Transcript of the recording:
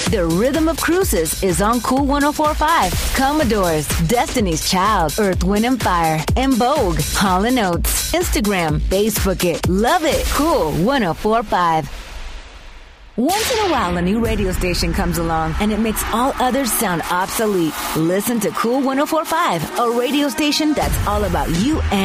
The rhythm of cruises is on Cool 104.5. Commodores, Destiny's Child, Earth, Wind and Fire, and Vogue, Hall & Oates. Instagram, Facebook it, love it. Cool 104.5. Once in a while, a new radio station comes along and it makes all others sound obsolete. Listen to Cool 104.5, a radio station that's all about you and